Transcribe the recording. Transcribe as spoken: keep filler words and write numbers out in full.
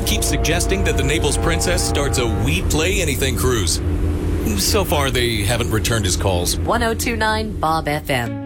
keeps suggesting that the Naples Princess starts a We Play Anything cruise. So far, they haven't returned his calls. ten twenty-nine Bob F M.